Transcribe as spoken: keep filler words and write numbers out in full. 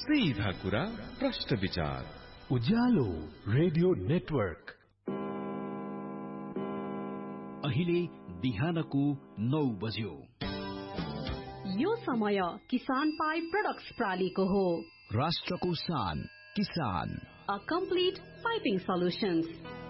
सीधा कुरा प्रश्न विचार उज्यालो रेडियो नेटवर्क। अहिले बिहानको नौ बज्यो। यो समय किसान पाइप प्रोडक्ट्स प्रालीको हो। राष्ट्रको शान किसान। A complete piping solutions.